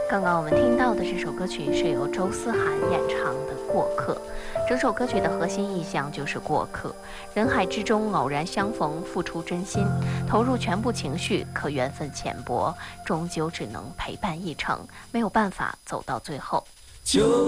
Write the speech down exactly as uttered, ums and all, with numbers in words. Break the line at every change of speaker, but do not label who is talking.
刚刚我们听到的这首歌曲是由周思涵演唱的《过客》。整首歌曲的核心意象就是过客，人海之中偶然相逢，付出真心，投入全部情绪，可缘分浅薄，终究只能陪伴一程，没有办法走到最后。
就